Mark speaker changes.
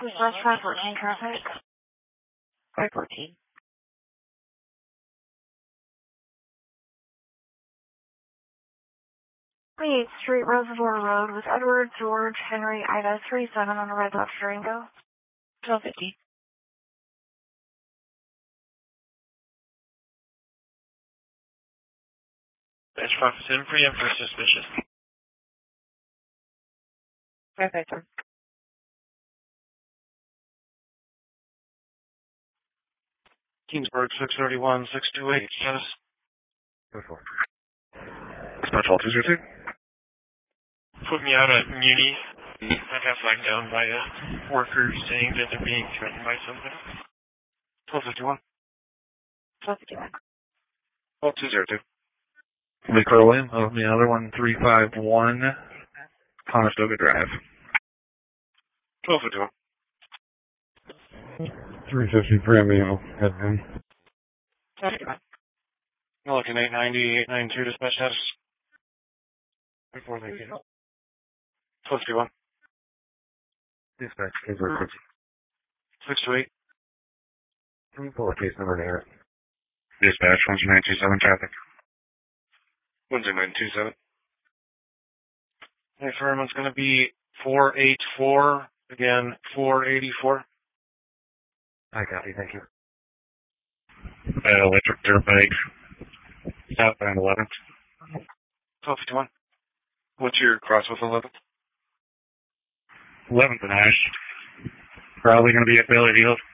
Speaker 1: Dispatch 514 traffic.
Speaker 2: 514.
Speaker 1: 28th Street, Reservoir Road with Edward George Henry Ida 37 on the Red Lobster Durango.
Speaker 2: 1250.
Speaker 3: Dispatch 547, preempt for suspicious.
Speaker 2: 553.
Speaker 3: Kingsburg 631, 628, status.
Speaker 4: 4. Dispatch all 202.
Speaker 3: Put me out at Muni. I got flagged down by a worker saying that they're being threatened by something. 1251.
Speaker 2: 1251.
Speaker 4: 202. Lee William, of the other 1351, Conestoga Drive.
Speaker 3: 1251.
Speaker 4: 350 Premio, head in.
Speaker 2: 1251.
Speaker 3: You're looking 890, 892, dispatch status.
Speaker 2: 430.
Speaker 3: 1251.
Speaker 4: Dispatch, Kingsburg
Speaker 3: 628.
Speaker 4: Can you pull a case number near it? Dispatch, 12927 traffic.
Speaker 3: 12927. Hey, Furman's going to be 484, again, 484.
Speaker 4: I copy, thank you.
Speaker 3: Electric dirt bike, southbound 11th. 1251. What's your cross with 11th?
Speaker 4: 11th and Ash. Probably going to be at Bailey Field.